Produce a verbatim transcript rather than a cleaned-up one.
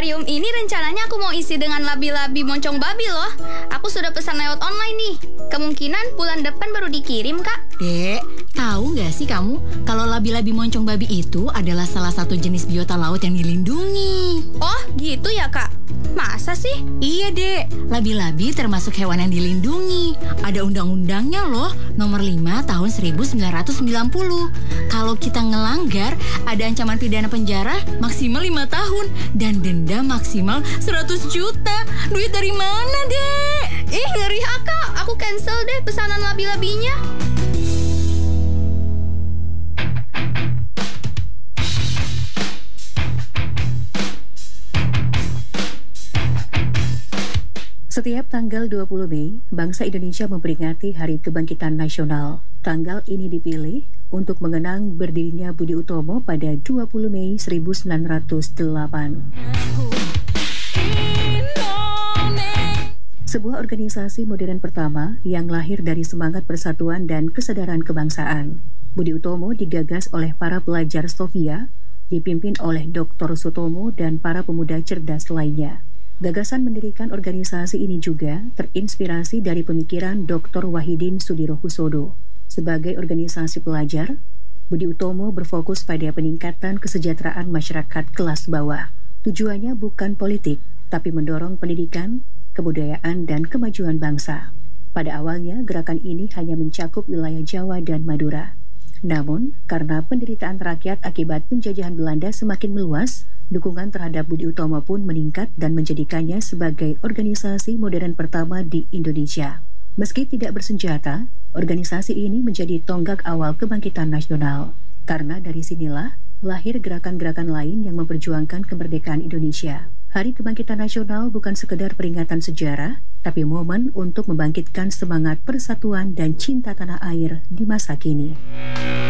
akuarium ini rencananya aku mau isi dengan labi-labi moncong babi loh. Aku sudah pesan lewat online nih. Kemungkinan bulan depan baru dikirim, Kak. Dek, tahu nggak sih kamu kalau labi-labi moncong babi itu adalah salah satu jenis biota laut yang dilindungi? Oh, gitu ya, Kak? Masa sih? Iya, Dek. Labi-labi termasuk hewan yang dilindungi. Ada undang-undangnya loh, nomor lima tahun seribu sembilan ratus sembilan puluh. Kalau kita ngelanggar, ada ancaman pidana penjara maksimal lima tahun dan denda maksimal seratus juta. Duit dari mana, Dek? Ih, ngeri ah, Kak. Aku cancel deh pesanan labi-labinya. Setiap tanggal dua puluh Mei, bangsa Indonesia memperingati Hari Kebangkitan Nasional. Tanggal ini dipilih untuk mengenang berdirinya Budi Utomo pada dua puluh Mei seribu sembilan ratus delapan. Sebuah organisasi modern pertama yang lahir dari semangat persatuan dan kesadaran kebangsaan. Budi Utomo digagas oleh para pelajar Sofia, dipimpin oleh doktor Sutomo dan para pemuda cerdas lainnya. Gagasan mendirikan organisasi ini juga terinspirasi dari pemikiran doktor Wahidin Sudirohusodo. Sebagai organisasi pelajar, Budi Utomo berfokus pada peningkatan kesejahteraan masyarakat kelas bawah. Tujuannya bukan politik, tapi mendorong pendidikan, kebudayaan, dan kemajuan bangsa. Pada awalnya, gerakan ini hanya mencakup wilayah Jawa dan Madura. Namun, karena penderitaan rakyat akibat penjajahan Belanda semakin meluas, dukungan terhadap Budi Utomo pun meningkat dan menjadikannya sebagai organisasi modern pertama di Indonesia. Meski tidak bersenjata, organisasi ini menjadi tonggak awal kebangkitan nasional. Karena dari sinilah lahir gerakan-gerakan lain yang memperjuangkan kemerdekaan Indonesia. Hari Kebangkitan Nasional bukan sekedar peringatan sejarah, tapi momen untuk membangkitkan semangat persatuan dan cinta tanah air di masa kini.